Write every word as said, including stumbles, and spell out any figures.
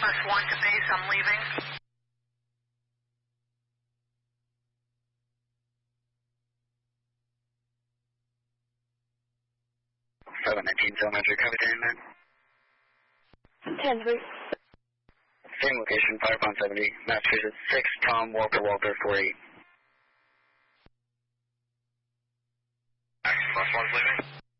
First one to base, I'm leaving. seven nineteen, telemetry, copy ten, man. ten three. Same location, fire pound seventy, Massachusetts, six, Tom, Walker, Walker, four eight. First one's leaving.